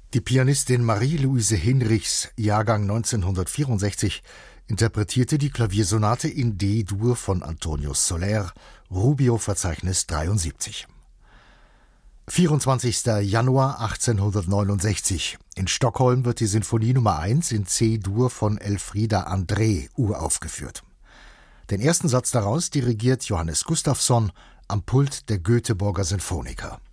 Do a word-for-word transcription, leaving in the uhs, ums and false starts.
Die Pianistin Marie-Louise Hinrichs, Jahrgang neunzehnhundertvierundsechzig, interpretierte die Klaviersonate in D-Dur von Antonio Soler, Rubio-Verzeichnis dreiundsiebzig. vierundzwanzigster Januar achtzehnhundertneunundsechzig. In Stockholm wird die Sinfonie Nummer eins in C-Dur von Elfriede André uraufgeführt. Den ersten Satz daraus dirigiert Johannes Gustafsson am Pult der Göteborger Sinfoniker.